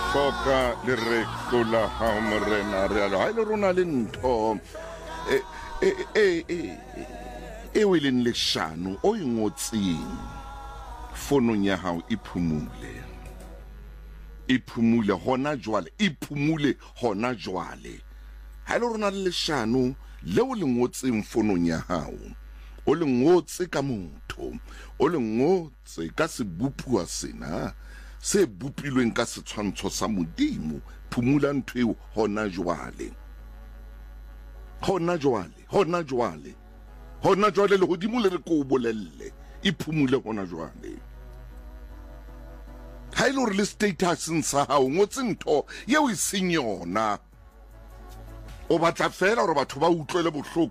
hloka le re tlola ha morena re alo ha ile rona le ntho e wileng le shano o ingotsing fonong ya hao iphumule hona jwale ha ile rona le shano le o lengotseng fonong ya hao o lengotse ka motho o lengotse ka sebupua sena se bupilweng ka setshwantsho sa modimo phumula ntho eo hona jwale le hodimo le re ko bolelle iphumule hona jwale ha ile re le status sa hao ngotse ntho yeo e seng yona o batla fela hore batho ba utlwele bohloko